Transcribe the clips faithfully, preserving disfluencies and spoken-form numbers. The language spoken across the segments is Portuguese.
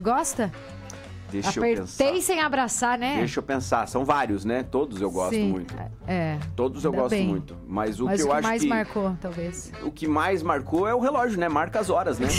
Gosta? Deixa Apertei eu pensar. sem abraçar, né? Deixa eu pensar. São vários, né? Todos eu gosto Sim, muito. É. Todos eu Ainda gosto bem. muito. Mas o Mas que o eu que acho mais que... marcou, talvez. O que mais marcou é o relógio, né? Marca as horas, né?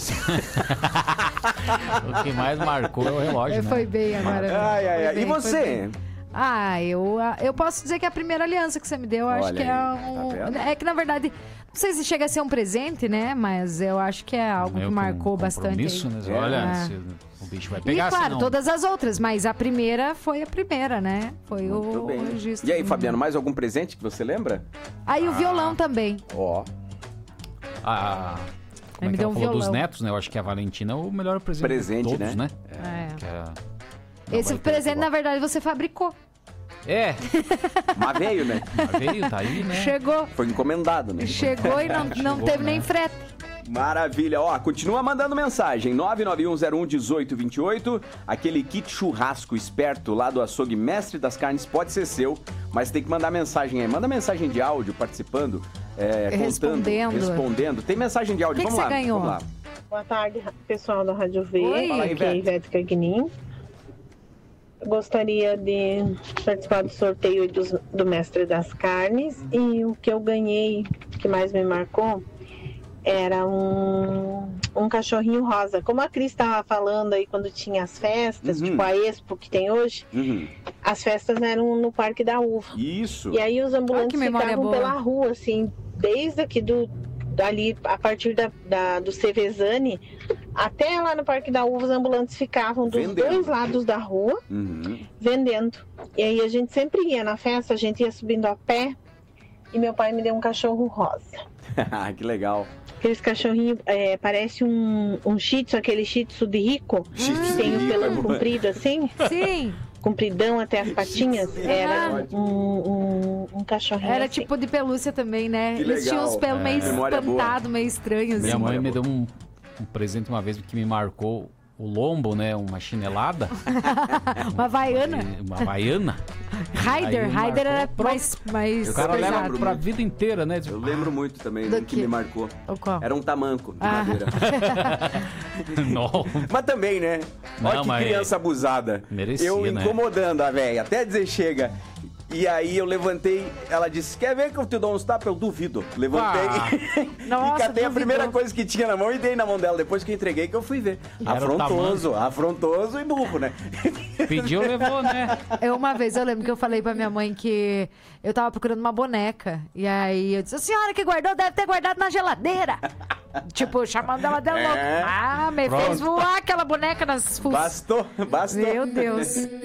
O que mais marcou é o relógio, É, né? Foi bem agora. Ai, ai, Foi ai. bem, E foi você? bem. Ah, eu, eu posso dizer que é a primeira aliança que você me deu, eu acho Olha que é aí, um... tá vendo? É que, na verdade, não sei se chega a ser um presente, né? Mas eu acho que é algo Meio que com marcou bastante. compromisso, aí. né? Olha, É. se o bicho vai E, pegar, claro, senão... todas as outras, mas a primeira foi a primeira, né? Foi Muito o bem. registro. E aí, Fabiano, mais algum presente que você lembra? Aí o violão também. Ó. A... Me Como é que deu ela um falou dos violão. netos, né? Eu acho que a Valentina é o melhor presente, Presente, de todos, né? né? É. Que é... Esse vai ter presente, igual. na verdade, você fabricou. É, Mas veio, né? veio, tá aí, né? Chegou. Foi encomendado, né? Chegou e não, não Chegou, teve né? nem frete. Maravilha. Ó, continua mandando mensagem. nove nove um zero um um oito dois oito. Aquele kit churrasco esperto lá do açougue Mestre das Carnes pode ser seu, mas tem que mandar mensagem aí. Manda mensagem de áudio participando, é, contando, Respondendo. respondendo. Tem mensagem de áudio. Que que Vamos você lá. ganhou? Vamos lá. Boa tarde, pessoal da Rádio V. Oi. Fala aí, Aqui é Ivete. Ivete Carguinin. Gostaria de participar do sorteio dos, do Mestre das Carnes. E o que eu ganhei, que mais me marcou, era um, um cachorrinho rosa. Como a Cris estava falando aí quando tinha as festas, Uhum. tipo a Expo que tem hoje, Uhum. as festas eram no Parque da Uva. Isso. E aí os Ah, ambulantes que memória ficavam boa. pela rua, assim, desde aqui do dali, a partir da, da- do Cevezani até lá no Parque da Uva, os ambulantes ficavam dos Vendendo. dois lados da rua, Uhum. vendendo. E aí a gente sempre ia na festa, a gente ia subindo a pé, e meu pai me deu um cachorro rosa. Que legal. Aqueles cachorrinhos, é, parece um, um shih tzu, aquele shih tzu de rico, Shih tzu que de tem o rico, é pelão bom. comprido assim, Sim. compridão até as patinhas. Era Ah. um, um, um cachorrinho Era assim. tipo de pelúcia também, né? Que Eles tinham legal. os pelos meio É. Memória boa. espantados, meio estranhos. Minha assim. mãe Olha, me boa. deu um, um presente uma vez que me marcou o lombo, né? Uma chinelada. Uma havaiana. E uma havaiana. Raider. Aí Raider era marcou, mais, mais Eu O cara também leva lembro pra muito. vida inteira, né? Eu lembro muito também Do do que quê? me marcou. O qual? Era um tamanco de Ah. madeira. Não. Mas também, né? Olha Não, que mas criança abusada. merecia, eu né? incomodando a velha, até dizer chega. E aí eu levantei, ela disse, quer ver que eu te dou uns tapas? Eu duvido. Levantei e Nossa, catei a duvidou. primeira coisa que tinha na mão e dei na mão dela. Depois que eu entreguei que eu fui ver. Era o Afrontoso, afrontoso e burro, né? Pediu, levou, né? Eu, uma vez eu lembro que eu falei pra minha mãe que eu tava procurando uma boneca. E aí eu disse, a senhora que guardou deve ter guardado na geladeira. Tipo, chamando ela de louca. É. Ah, me Pronto. fez voar aquela boneca nas fuças. Bastou, bastou. Meu Deus.